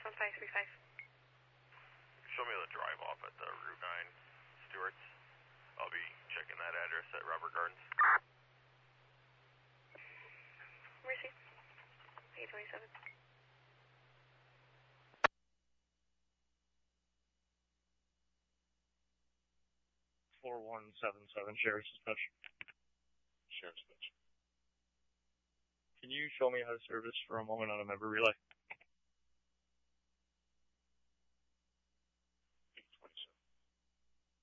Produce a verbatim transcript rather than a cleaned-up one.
one five three five. Show me the drive off at the Route nine, Stewart's. I'll be checking that address at Robert Gardens. Mercy. eight twenty-seven. four one seven seven, Sheriff's Dispatch. Sheriff's Dispatch. Can you show me how to service for a moment on a member relay?